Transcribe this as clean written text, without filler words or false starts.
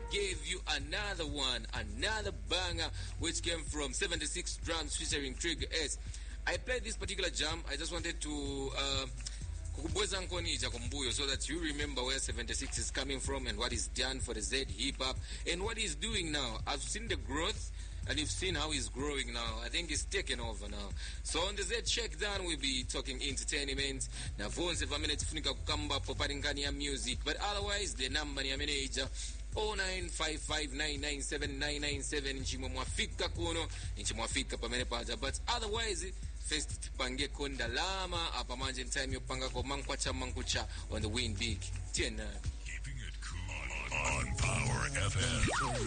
gave you another one, another banger, which came from 76 Drums featuring Trigger S. I played this particular jam. I just wanted to kukubweza nkonija kumbuyo so that you remember where 76 is coming from and what he's done for the Z hip hop and what he's doing now. I've seen the growth and you've seen how he's growing now. I think he's taken over now. So on the Z Checkdown, we'll be talking entertainment. Na vonse vamene tifunika kukamba poparingani ya music. But otherwise, the number ni ya manager 0955997997 nchimwe mwafika kuno, nchimwe mwafika pamene paja. But otherwise, first tipange konda lama apa manje time yopanga ko mankucha on the Win Big. Tiena. Keeping it cool on Power FM.